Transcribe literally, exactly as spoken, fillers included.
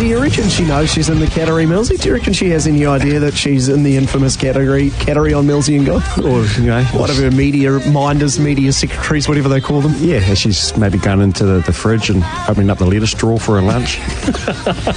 do you reckon she knows she's in the category, Millsy? Do you reckon she has any idea that she's in the infamous category category on Millsy and Guy? Or, you know, one of her media minders, media secretaries, whatever they call them. Yeah, she's maybe gone into the, the fridge and opening up the lettuce drawer for her lunch.